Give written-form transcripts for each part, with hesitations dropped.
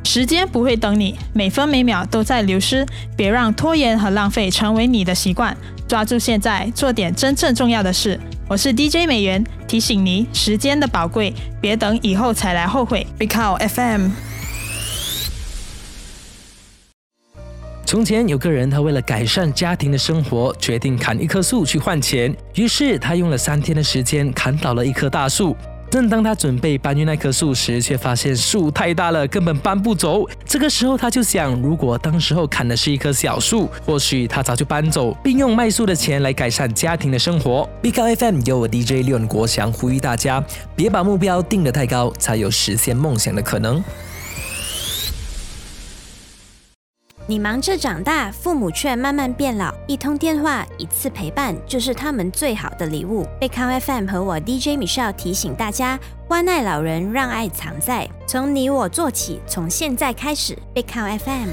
时间不会等你，每分每秒都在流失，别让拖延和浪费成为你的习惯，抓住现在，做点真正重要的事。我是 DJ 美元，提醒你时间的宝贵，别等以后才来后悔。Big Cow FM。 从前有个人，他为了改善家庭的生活，决定砍一棵树去换钱。于是他用了3天的时间砍倒了一棵大树。正当他准备搬运那棵树时，却发现树太大了，根本搬不走。这个时候他就想，如果当时候砍的是一棵小树，或许他早就搬走，并用卖树的钱来改善家庭的生活。Big Cow FM 由我 DJ 廖国强呼吁大家，别把目标定得太高，才有实现梦想的可能。 你忙着长大，父母却慢慢变老，一通电话，一次陪伴，就是他们最好的礼物。Big Cow FM 和我 DJ Michelle 提醒大家，关爱老人，让爱藏在，从你我做起，从现在开始。Big Cow FM。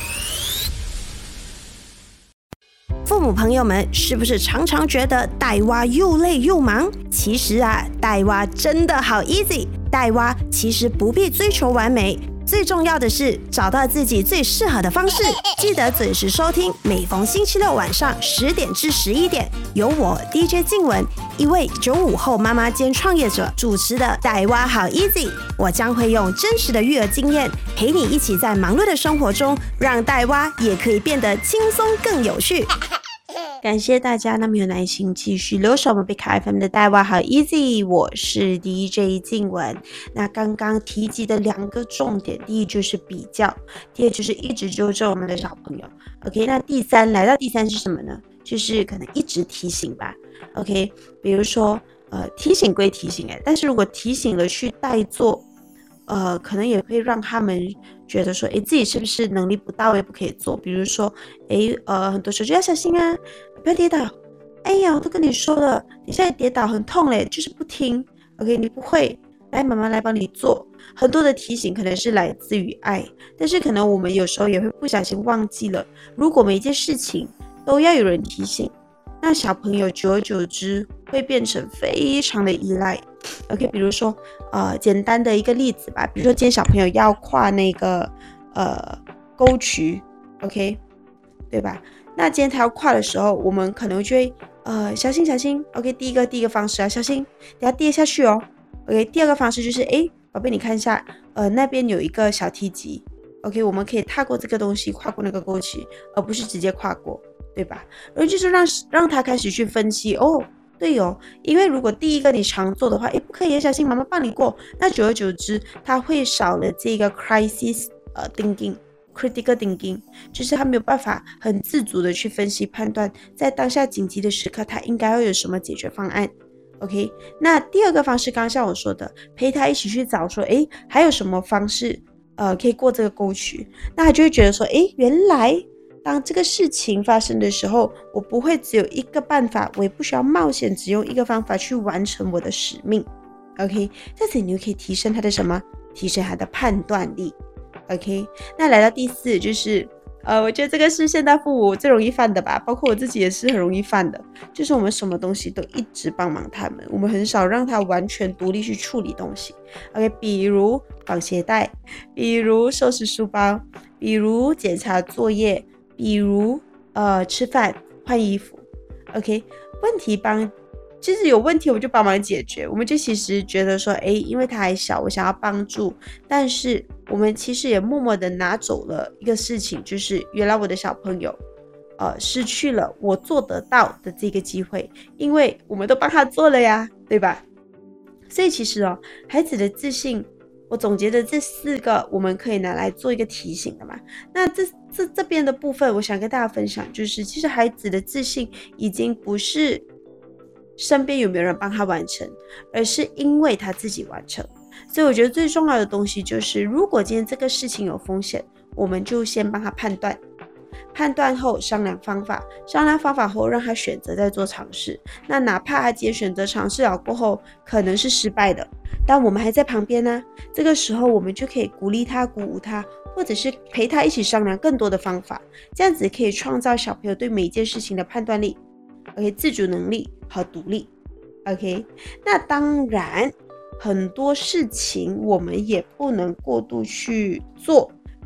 父母朋友们，是不是常常觉得带娃又累又忙？其实啊，带娃真的好 easy。带娃其实不必追求完美。最重要的是找到自己最适合的方式，记得准时收听，每逢星期六晚上10点至11点，由我 DJ 静雯，一位95后妈妈兼创业者主持的带娃好 easy。我将会用真实的育儿经验，陪你一起在忙碌的生活中，让带娃也可以变得轻松更有趣。感谢大家那么有耐心继续留守我们 Big Cow FM 的带娃好 easy， 我是 DJ 静雯。那刚刚提及的2个重点，第一就是比较，第二就是一直纠正我们的小朋友。OK， 那来到第三是什么呢？就是可能一直提醒吧。OK， 比如说提醒归提醒但是如果提醒了去代做，可能也会让他们觉得说，自己是不是能力不到位不可以做？比如说，很多时候就要小心啊，不要跌倒。哎呀，我都跟你说了，你现在跌倒很痛嘞，就是不听。OK， 你不会，来妈妈来帮你做。很多的提醒可能是来自于爱，但是可能我们有时候也会不小心忘记了，如果每一件事情都要有人提醒，那小朋友久而久之会变成非常的依赖。OK， 比如说简单的一个例子吧，比如说今天小朋友要跨那个沟渠 ，OK， 对吧？那今天他要跨的时候，我们可能就会小心小心 ，OK， 第一个方式要小心，等下跌下去哦。OK， 第二个方式就是宝贝你看一下，那边有一个小梯级 ，OK， 我们可以踏过这个东西，跨过那个沟渠，而不是直接跨过，对吧？然后就是让他开始去分析对哦，因为如果第一个你常做的话，不可以，小心妈妈帮你过，那久而久之，他会少了这个 crisis thinking。critical thinking 就是他没有办法很自主的去分析判断，在当下紧急的时刻，他应该要有什么解决方案。OK， 那第二个方式，刚刚像我说的，陪他一起去找说，还有什么方式可以过这个沟渠，那他就会觉得说，原来当这个事情发生的时候，我不会只有一个办法，我也不需要冒险只用一个方法去完成我的使命。OK， 这样子你就可以提升他的什么？提升他的判断力。OK， 那来到第4就是我觉得这个是现代父母最容易犯的吧，包括我自己也是很容易犯的，就是我们什么东西都一直帮忙他们，我们很少让他完全独立去处理东西。OK， 比如绑鞋带，比如收拾书包，比如检查作业，比如吃饭换衣服。 OK， 其实有问题我就帮忙解决，我们就其实觉得说因为他还小，我想要帮助，但是我们其实也默默的拿走了一个事情，就是原来我的小朋友失去了我做得到的这个机会，因为我们都帮他做了呀，对吧？所以其实孩子的自信，我总结的这4个我们可以拿来做一个提醒的嘛。那这边的部分我想跟大家分享，就是其实孩子的自信已经不是身边有没有人帮他完成，而是因为他自己完成。所以我觉得最重要的东西就是，如果今天这个事情有风险，我们就先帮他判断，判断后商量方法，商量方法后让他选择再做尝试。那哪怕他今天选择尝试了过后可能是失败的，但我们还在旁边呢，这个时候我们就可以鼓励他，鼓舞他，或者是陪他一起商量更多的方法，这样子可以创造小朋友对每一件事情的判断力， OK， 自主能力和独立。 OK， 那当然很多事情我们也不能过度去做，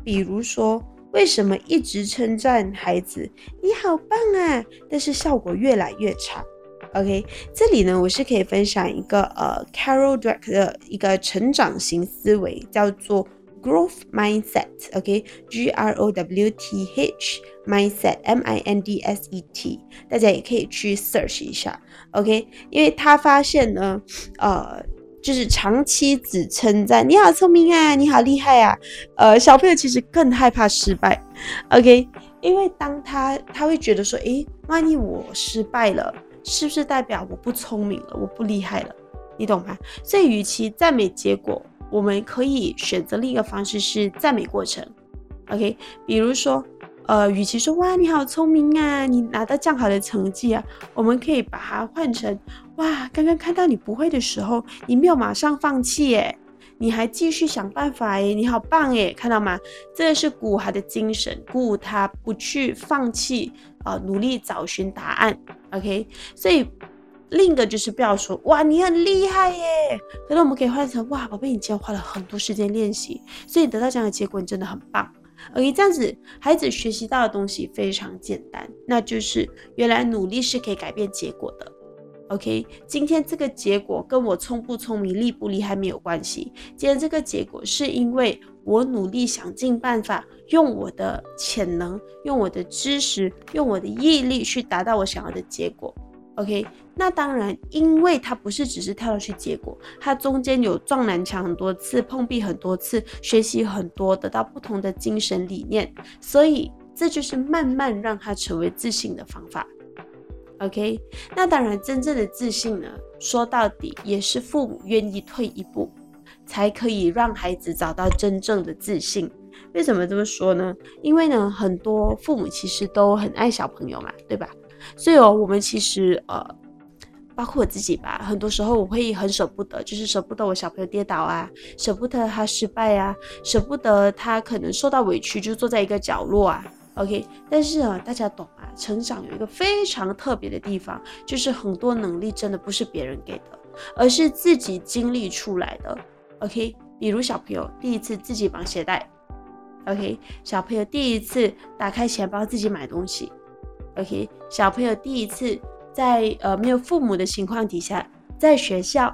比如说，为什么一直称赞孩子你好棒啊，但是效果越来越差？OK， 这里呢，我是可以分享一个Carol Dweck 的一个成长型思维，叫做 Growth Mindset，OK，Growth Mindset MINDSET， 大家也可以去 search 一下 ，OK， 因为他发现呢，就是长期只称赞你好聪明啊，你好厉害啊，小朋友其实更害怕失败 ，OK， 因为当他会觉得说，万一我失败了，是不是代表我不聪明了，我不厉害了？你懂吗？所以与其赞美结果，我们可以选择另一个方式是赞美过程 ，OK， 比如说，与其说哇你好聪明啊，你拿到这样好的成绩啊，我们可以把它换成哇，刚刚看到你不会的时候，你没有马上放弃耶，你还继续想办法耶，你好棒耶，看到吗？这是鼓舞他的精神，鼓舞他不去放弃，努力找寻答案 ，OK。所以另一个就是不要说哇你很厉害耶，可是我们可以换成哇宝贝，你今天花了很多时间练习，所以你得到这样的结果，你真的很棒。OK， 这样子孩子学习到的东西非常简单，那就是原来努力是可以改变结果的。OK， 今天这个结果跟我聪不聪明、厉不厉害没有关系。今天这个结果是因为我努力想尽办法，用我的潜能、用我的知识、用我的毅力去达到我想要的结果。OK， 那当然，因为它不是只是跳到去结果，它中间有撞南墙很多次、碰壁很多次、学习很多，得到不同的精神理念，所以这就是慢慢让他成为自信的方法。OK， 那当然，真正的自信呢，说到底也是父母愿意退一步，才可以让孩子找到真正的自信。为什么这么说呢？因为呢，很多父母其实都很爱小朋友嘛，对吧？所以我们其实包括我自己吧，很多时候我会很舍不得，就是舍不得我小朋友跌倒啊，舍不得他失败啊，舍不得他可能受到委屈就坐在一个角落啊。OK， 但是大家懂吗？成长有一个非常特别的地方，就是很多能力真的不是别人给的，而是自己经历出来的。OK， 比如小朋友第一次自己绑鞋带 ，OK， 小朋友第一次打开钱包自己买东西 ，OK， 小朋友第一次在没有父母的情况底下，在学校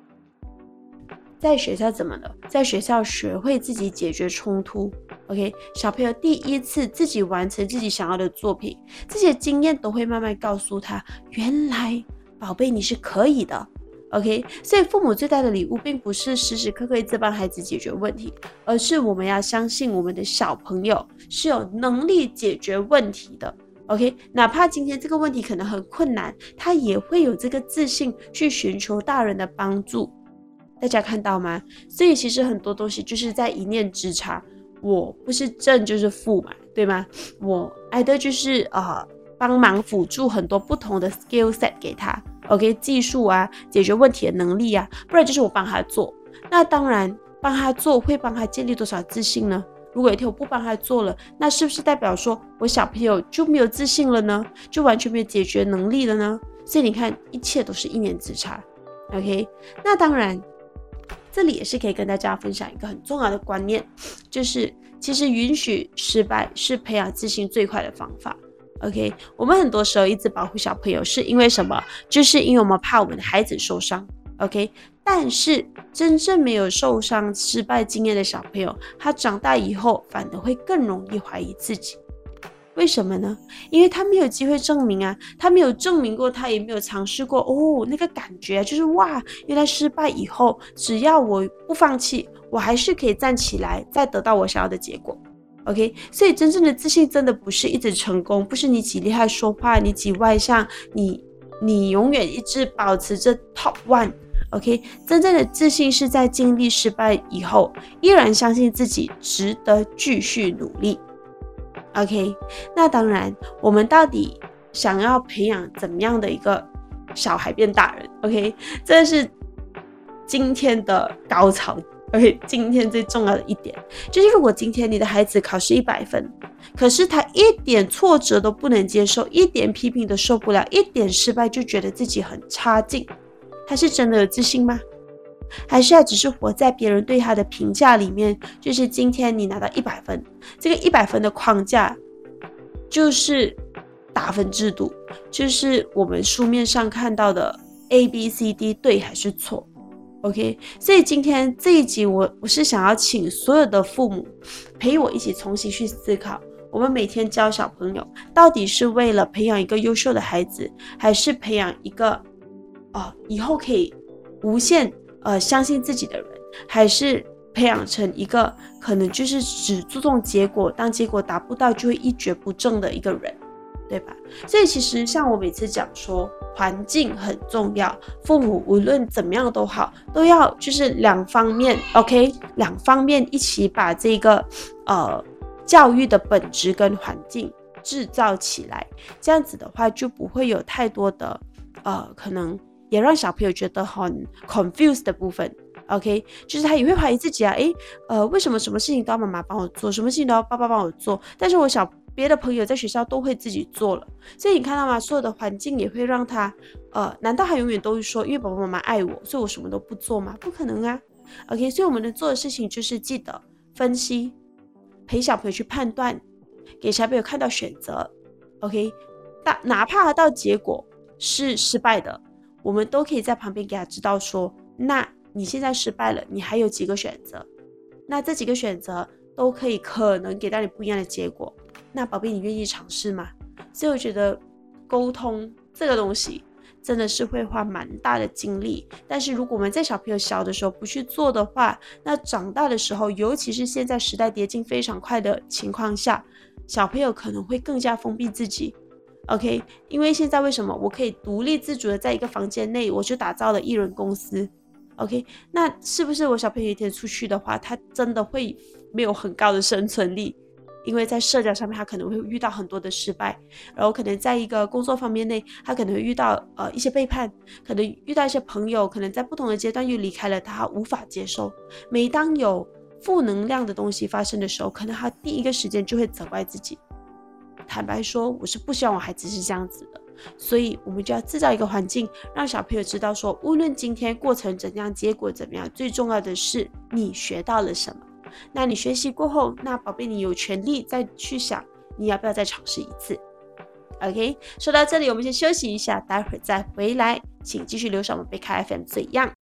怎么了？在学校学会自己解决冲突。OK， 小朋友第一次自己完成自己想要的作品，这些经验都会慢慢告诉他，原来宝贝你是可以的。OK， 所以父母最大的礼物并不是时时刻刻一直帮孩子解决问题，而是我们要相信我们的小朋友是有能力解决问题的。OK， 哪怕今天这个问题可能很困难，他也会有这个自信去寻求大人的帮助。大家看到吗？所以其实很多东西就是在一念之差，我不是正就是负嘛，对吗？我爱的就是帮忙辅助很多不同的 skill set 给他 ，OK， 技术啊，解决问题的能力啊，不然就是我帮他做。那当然帮他做会帮他建立多少自信呢？如果有一天我不帮他做了，那是不是代表说我小朋友就没有自信了呢？就完全没有解决能力了呢？所以你看，一切都是一念之差 ，OK？ 那当然。这里也是可以跟大家分享一个很重要的观念，就是其实允许失败是培养自信最快的方法。OK， 我们很多时候一直保护小朋友是因为什么？就是因为我们怕我们的孩子受伤。OK， 但是真正没有受伤、失败经验的小朋友，他长大以后反而会更容易怀疑自己。为什么呢？因为他没有机会证明啊，他没有证明过，他也没有尝试过那个感觉就是哇，原来失败以后，只要我不放弃，我还是可以站起来，再得到我想要的结果。OK， 所以真正的自信真的不是一直成功，不是你几厉害说话，你几外向，你永远一直保持着 top one。OK， 真正的自信是在经历失败以后，依然相信自己值得继续努力。OK， 那当然，我们到底想要培养怎么样的一个小孩变大人 ？OK， 这是今天的高潮。OK， 今天最重要的一点就是，如果今天你的孩子考试100分，可是他一点挫折都不能接受，一点批评都受不了，一点失败就觉得自己很差劲，他是真的有自信吗？ 还是他只是活在别人对他的评价里面，就是今天你拿到100分，这个100分的框架就是打分制度，就是我们书面上看到的 ABCD 对还是错。OK， 所以今天这一集我是想要请所有的父母陪我一起重新去思考，我们每天教小朋友到底是为了培养一个优秀的孩子，还是培养一个以后可以无限相信自己的人，还是培养成一个可能就是只注重结果，当结果达不到就会一蹶不振的一个人，对吧？所以其实像我每次讲说环境很重要，父母无论怎么样都好，都要就是两方面 OK， 两方面一起把这个教育的本质跟环境制造起来，这样子的话就不会有太多的可能也让小朋友觉得很 confused 的部分。OK， 就是他也会怀疑自己啊，为什么什么事情都要妈妈帮我做，什么事情都要爸爸帮我做，但是别的朋友在学校都会自己做了，所以你看到吗？所有的环境也会让他难道他永远都会说，因为爸爸妈妈爱我，所以我什么都不做吗？不可能啊。OK， 所以我们能做的事情就是记得分析，陪小朋友去判断，给小朋友看到选择。OK， 哪怕他到结果是失败的，我们都可以在旁边给他知道说，那你现在失败了，你还有几个选择，那这几个选择都可能给到你不一样的结果，那宝贝你愿意尝试吗？所以我觉得沟通这个东西真的是会花蛮大的精力，但是如果我们在小朋友小的时候不去做的话，那长大的时候，尤其是现在时代迭进非常快的情况下，小朋友可能会更加封闭自己。OK， 因为现在为什么我可以独立自主的在一个房间内，我就打造了一人公司。OK， 那是不是我小朋友一天出去的话，他真的会没有很高的生存力？因为在社交上面他可能会遇到很多的失败，然后可能在一个工作方面内他可能会遇到一些背叛，可能遇到一些朋友可能在不同的阶段又离开了他，无法接受。每当有负能量的东西发生的时候，可能他第一个时间就会责怪自己。坦白说，我是不希望我孩子是这样子的，所以我们就要制造一个环境，让小朋友知道说，无论今天过程怎样，结果怎么样，最重要的是你学到了什么。那你学习过后，那宝贝你有权利再去想你要不要再尝试一次。 OK， 说到这里我们先休息一下，待会儿再回来，请继续留守我们贝卡 FM 最样。